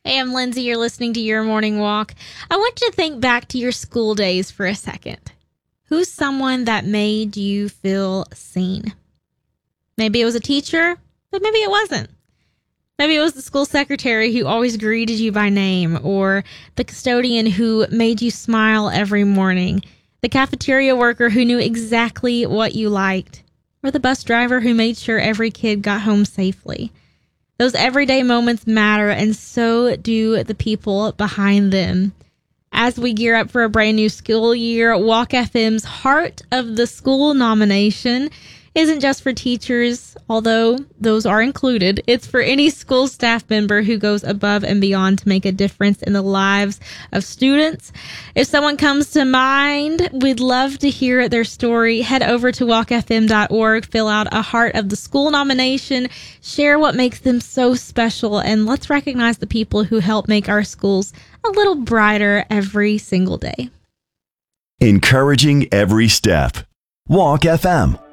Hey, I'm Lindsay. You're listening to Your Morning Walk. I want you to think back to your school days for a second. Who's someone that made you feel seen? Maybe it was a teacher, but maybe it wasn't. Maybe it was the school secretary who always greeted you by name, or the custodian who made you smile every morning, the cafeteria worker who knew exactly what you liked, or the bus driver who made sure every kid got home safely. Those everyday moments matter, and so do the people behind them. As we gear up for a brand new school year, Walk FM's Heart of the School nomination isn't just for teachers, although those are included. It's for any school staff member who goes above and beyond to make a difference in the lives of students. If someone comes to mind, we'd love to hear their story. Head over to walkfm.org, fill out a Heart of the School nomination, share what makes them so special, and let's recognize the people who help make our schools a little brighter every single day. Encouraging every step. Walk FM.